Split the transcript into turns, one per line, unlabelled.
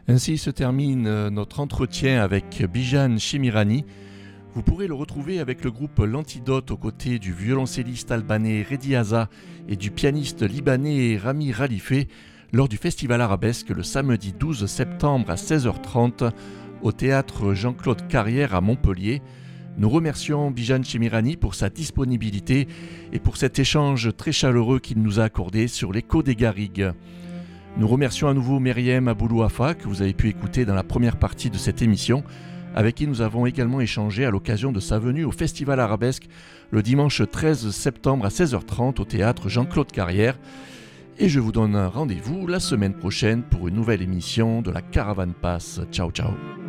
Ainsi se termine notre entretien avec Bijan Shemirani. Vous pourrez le retrouver avec le groupe L'Antidote aux côtés du violoncelliste albanais Redi Haza et du pianiste libanais Rami Ralifé lors du Festival Arabesque le samedi 12 septembre à 16h30 au théâtre Jean-Claude Carrière à Montpellier. Nous remercions Bijan Shemirani pour sa disponibilité et pour cet échange très chaleureux qu'il nous a accordé sur l'écho des Garrigues. Nous remercions à nouveau Meriem Aboulouafa que vous avez pu écouter dans la première partie de cette émission, avec qui nous avons également échangé à l'occasion de sa venue au Festival Arabesque le dimanche 13 septembre à 16h30 au théâtre Jean-Claude Carrière. Et je vous donne un rendez-vous la semaine prochaine pour une nouvelle émission de la Caravane Passe. Ciao ciao.